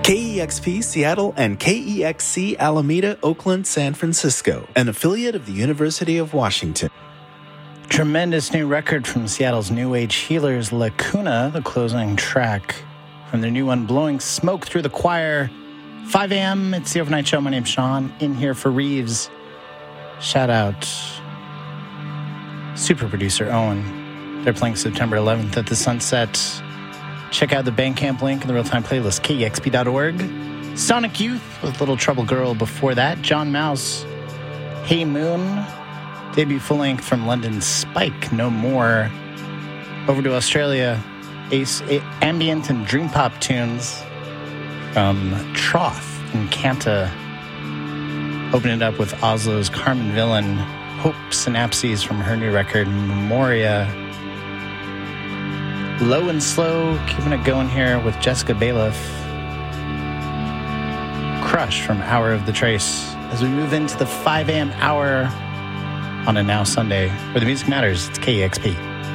KEXP Seattle and KEXC Alameda, Oakland, San Francisco, an affiliate of the University of Washington. Tremendous new record from Seattle's New Age Healers, Lacuna, the closing track from their new one, Blowing Smoke Through the Choir. 5 a.m., it's the Overnight Show. My name's Sean, in here for Reeves. Shout out super producer Owen. They're playing September 11th at the Sunset. Check out the Bandcamp link in the real-time playlist, KEXP.org. Sonic Youth with Little Trouble Girl before that. John Mouse, Hey Moon. Debut full-length from London, Spike, No More. Over to Australia, ambient and dream pop tunes from Troth and Kanta. Opening it up with Oslo's Carmen Villain, Hope Synapses from her new record, Memoria. Low and Slow, keeping it going here with Jessica Bailiff. Crush from Hour of the Trace. As we move into the 5 a.m. hour on a Now Sunday, where the music matters, it's KEXP.